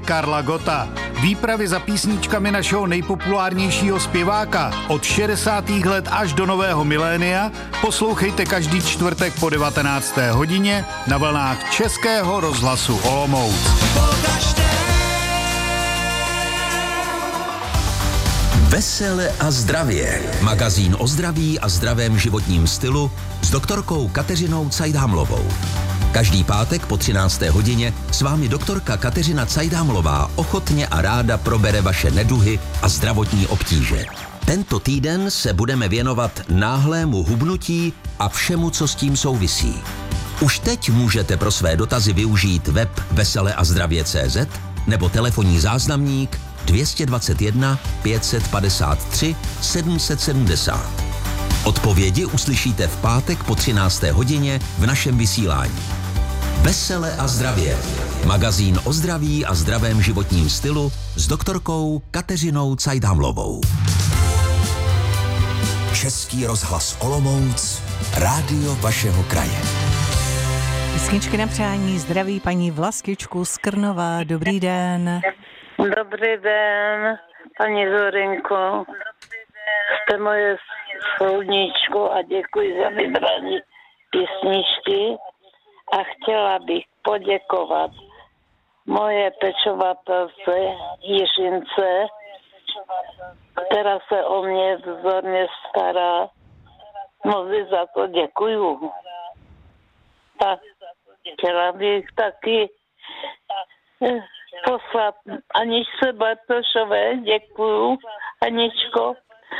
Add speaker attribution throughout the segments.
Speaker 1: Karla Gotta. Výpravy za písničkami našeho nejpopulárnějšího zpěváka od 60. let až do nového milénia poslouchejte každý čtvrtek po 19. hodině na vlnách Českého rozhlasu Olomouc.
Speaker 2: Vesele a zdravě. Magazín o zdraví a zdravém životním stylu s doktorkou Kateřinou Cajdhamlovou. Každý pátek po 13. hodině s vámi doktorka Kateřina Cajdhamlová ochotně a ráda probere vaše neduhy a zdravotní obtíže. Tento týden se budeme věnovat náhlému hubnutí a všemu, co s tím souvisí. Už teď můžete pro své dotazy využít web veseleazdravě.cz nebo telefonní záznamník 221 553 770. Odpovědi uslyšíte v pátek po 13. hodině v našem vysílání. Vesele a zdravě. Magazín o zdraví a zdravém životním stylu s doktorkou Kateřinou Cajdhamlovou. Český rozhlas Olomouc, rádio vašeho kraje.
Speaker 3: Písničky na přání zdraví paní Vlastičku z Krnova. Dobrý den.
Speaker 4: Dobrý den, paní Zorinko. Jste moje sluníčko a děkuji za vybraní písničky. A chtěla bych poděkovat moje pečovatelce Jiřince, která se o mě vzorně stará. Moc za to děkuju. Tak chtěla bych taky poslat Aničce Bartošové, děkuju. Aničko.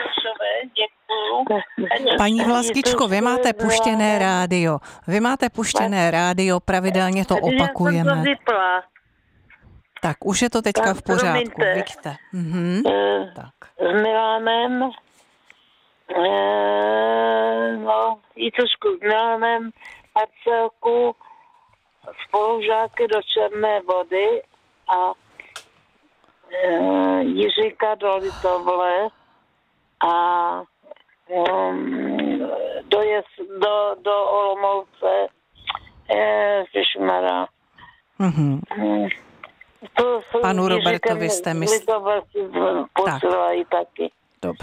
Speaker 3: Paní Vlastičko, vy máte puštěné rádio. Pravidelně to opakujeme.
Speaker 4: Já jsem to vypla.
Speaker 3: Tak, už je to teďka v pořádku, vidíte. Tak.
Speaker 4: S Milanem, Jicušku s Milanem, Marcelku, spolužáky do Černé Vody a Jiříka do Litovle a do Olomouce, Ježišmarja.
Speaker 3: Panu Robertovi jste
Speaker 4: Litovle si posílají taky.